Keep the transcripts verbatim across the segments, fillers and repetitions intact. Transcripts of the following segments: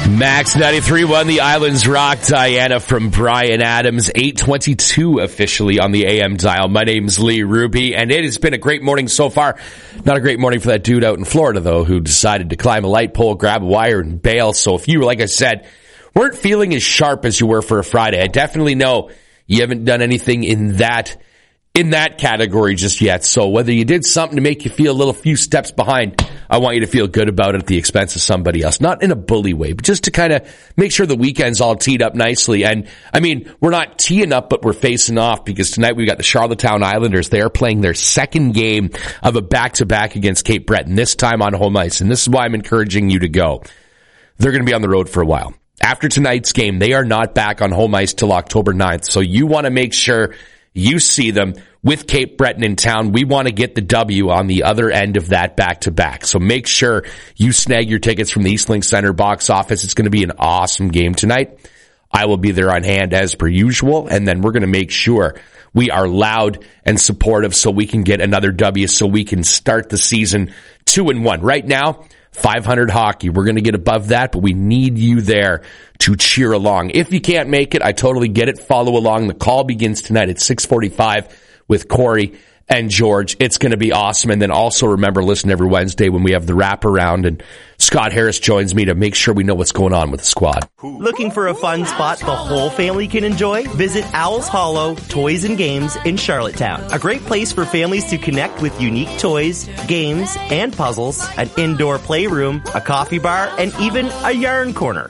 Max ninety-three point one, the Islands Rock. Diana from Bryan Adams, eight twenty-two officially on the A M dial. My name's Lee Ruby, and it has been a great morning so far. Not a great morning for that dude out in Florida, though, who decided to climb a light pole, grab a wire, and bail. So if you, like I said, weren't feeling as sharp as you were for a Friday, I definitely know you haven't done anything in that in that category just yet. So whether you did something to make you feel a little few steps behind, I want you to feel good about it at the expense of somebody else. Not in a bully way, but just to kind of make sure the weekend's all teed up nicely. And, I mean, we're not teeing up, but we're facing off, because tonight we've got the Charlottetown Islanders. They are playing their second game of a back-to-back against Cape Breton, this time on home ice. And this is why I'm encouraging you to go. They're going to be on the road for a while. After tonight's game, they are not back on home ice till October ninth. So you want to make sure you see them with Cape Breton in town. We want to get the W on the other end of that back-to-back. So make sure you snag your tickets from the Eastlink Center box office. It's going to be an awesome game tonight. I will be there on hand as per usual, and then we're going to make sure we are loud and supportive so we can get another W, so we can start the season two and one. Right now, five hundred hockey. We're going to get above that, but we need you there to cheer along. If you can't make it, I totally get it. Follow along. The call begins tonight at six forty-five with Corey and George. It's going to be awesome. And then also remember, listen every Wednesday when we have the wraparound, and Scott Harris joins me to make sure we know what's going on with the squad. Looking for a fun spot the whole family can enjoy? Visit Owl's Hollow Toys and Games in Charlottetown. A great place for families to connect with unique toys, games, and puzzles, an indoor playroom, a coffee bar, and even a yarn corner.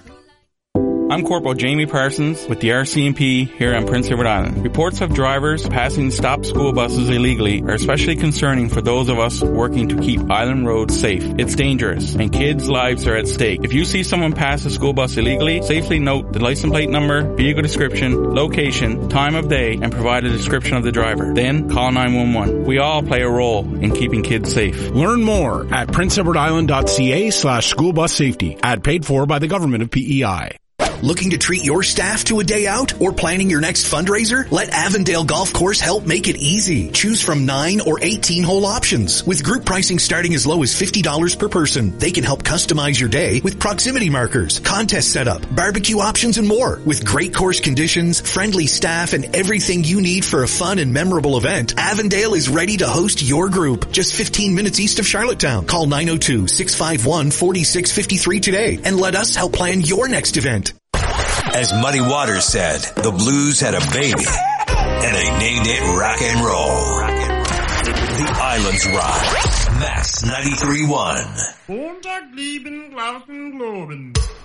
I'm Corporal Jamie Parsons with the R C M P here on Prince Edward Island. Reports of drivers passing stop school buses illegally are especially concerning for those of us working to keep island roads safe. It's dangerous, and kids' lives are at stake. If you see someone pass a school bus illegally, safely note the license plate number, vehicle description, location, time of day, and provide a description of the driver. Then call nine one one. We all play a role in keeping kids safe. Learn more at prince edward island dot c a slash school bus safety. Ad paid for by the government of P E I. Looking to treat your staff to a day out or planning your next fundraiser? Let Avondale Golf Course help make it easy. Choose from nine or eighteen hole options. With group pricing starting as low as fifty dollars per person, they can help customize your day with proximity markers, contest setup, barbecue options, and more. With great course conditions, friendly staff, and everything you need for a fun and memorable event, Avondale is ready to host your group. Just fifteen minutes east of Charlottetown. Call nine oh two, six five one, four six five three today and let us help plan your next event. As Muddy Waters said, the blues had a baby, and they named it rock and roll. The Islands Rock. Max ninety-three point one.